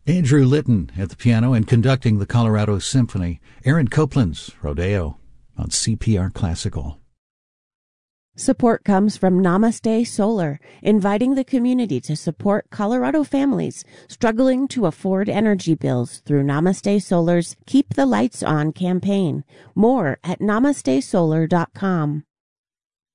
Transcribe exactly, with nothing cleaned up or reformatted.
Andrew Litton at the piano and conducting the Colorado Symphony. Aaron Copland's Rodeo on C P R Classical. Support comes from Namaste Solar, inviting the community to support Colorado families struggling to afford energy bills through Namaste Solar's Keep the Lights On campaign. More at namaste solar dot com.